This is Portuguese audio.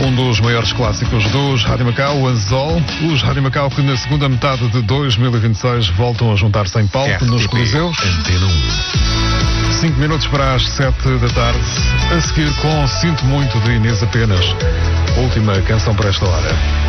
Um dos maiores clássicos dos Rádio Macau, o Anzol. Os Rádio Macau que na segunda metade de 2026 voltam a juntar-se em palco nos Coliseus. Antena 1. 5 minutos para as 7 da tarde. A seguir com Sinto Muito de Inês Apenas. Última canção para esta hora.